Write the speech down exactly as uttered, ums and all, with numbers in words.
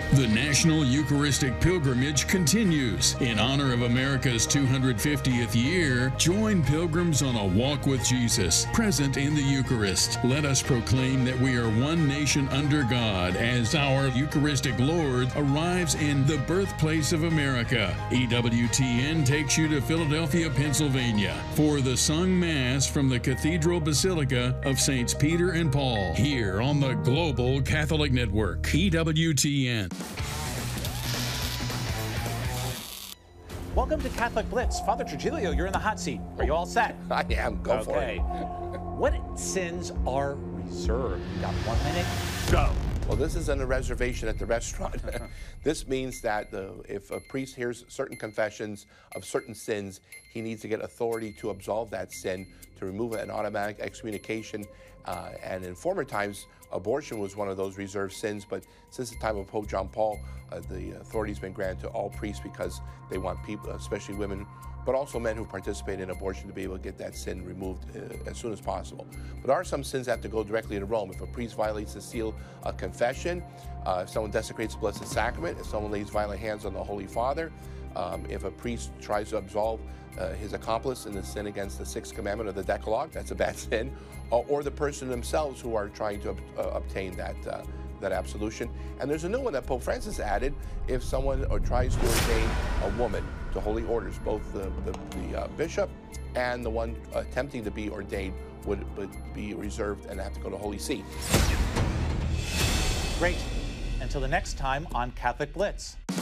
The National Eucharistic Pilgrimage continues. In honor of America's two hundred fiftieth year, join pilgrims on a walk with Jesus, present in the Eucharist. Let us proclaim that we are one nation under God as our Eucharistic Lord arrives in the birthplace of America. E W T N takes you to Philadelphia, Pennsylvania for the sung Mass from the Cathedral Basilica of Saints Peter and Paul, here on the Global Catholic Network, E W T N. Welcome to Catholic Blitz. Father Trujillo, you're in the hot seat. Are you all set? I am. Go for Okay. it. What sins are reserved? You got one minute? Go. Well, this isn't a reservation at the restaurant. This means that the, if a priest hears certain confessions of certain sins, he needs to get authority to absolve that sin, to remove an automatic excommunication. Uh, and in former times, abortion was one of those reserved sins, but since the time of Pope John Paul, uh, the authority has been granted to all priests because they want people, especially women, but also men who participate in abortion, to be able to get that sin removed uh, as soon as possible. But there are some sins that have to go directly to Rome. If a priest violates the seal of confession, uh, if someone desecrates the Blessed Sacrament, if someone lays violent hands on the Holy Father, um, if a priest tries to absolve uh, his accomplice in the sin against the Sixth Commandment of the Decalogue, that's a bad sin, uh, or the person themselves who are trying to uh, obtain that uh, that absolution. And there's a new one that Pope Francis added: if someone or tries to ordain a woman to holy orders, both the, the, the uh, bishop and the one attempting to be ordained would, would be reserved and have to go to Holy See. Great. Until the next time on Catholic Blitz.